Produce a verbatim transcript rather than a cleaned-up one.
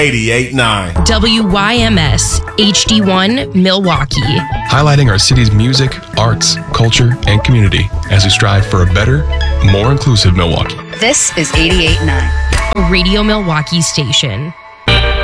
eighty-eight point nine. W Y M S H D one Milwaukee. Highlighting our city's music, arts, culture, and community as we strive for a better, more inclusive Milwaukee. This is eighty-eight point nine. A Radio Milwaukee station.